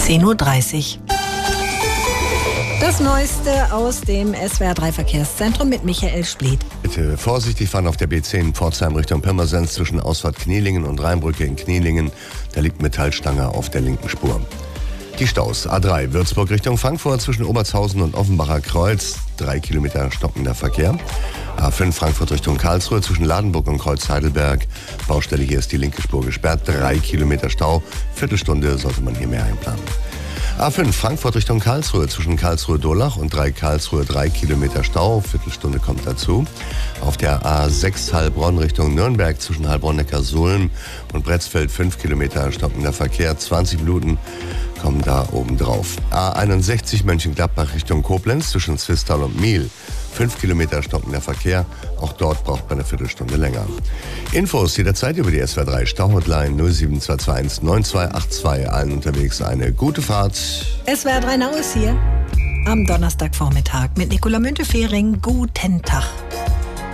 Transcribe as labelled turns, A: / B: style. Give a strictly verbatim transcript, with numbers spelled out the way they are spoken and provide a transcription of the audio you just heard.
A: zehn Uhr dreißig. Das Neueste aus dem S W R drei Verkehrszentrum mit Michael Spliet.
B: Bitte vorsichtig fahren auf der B zehn Pforzheim Richtung Pirmasens zwischen Ausfahrt Knielingen und Rheinbrücke in Knielingen. Da liegt Metallstange auf der linken Spur. Die Staus: A drei Würzburg Richtung Frankfurt zwischen Obertshausen und Offenbacher Kreuz. Drei Kilometer stockender Verkehr. A fünf Frankfurt Richtung Karlsruhe zwischen Ladenburg und Kreuz Heidelberg. Baustelle, hier ist die linke Spur gesperrt. Drei Kilometer Stau. Viertelstunde sollte man hier mehr einplanen. A fünf Frankfurt Richtung Karlsruhe zwischen Karlsruhe-Durlach und drei Karlsruhe drei Kilometer Stau. Viertelstunde kommt dazu. Auf der A sechs Heilbronn Richtung Nürnberg zwischen Heilbronn-Neckarsulm und Bretzfeld fünf Kilometer stockender Verkehr. zwanzig Minuten kommen da oben drauf. A einundsechzig Mönchengladbach Richtung Koblenz zwischen Zwistal und Miel. fünf Kilometer stockender Verkehr. Auch dort braucht man eine Viertelstunde länger. Infos jederzeit über die S W R drei Stau-Hotline null sieben zwei zwei eins neun zwei acht zwei. Allen unterwegs eine gute Fahrt.
A: S W R drei Now ist hier am Donnerstagvormittag mit Nicola Müntefering. Guten Tag.